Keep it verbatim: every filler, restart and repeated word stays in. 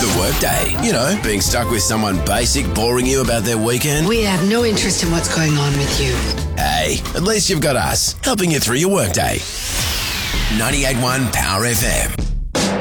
the workday. You know, being stuck with someone basic boring you about their weekend. We have no interest in what's going on with you. Hey, at least you've got us, helping you through your workday. ninety-eight point one Power F M.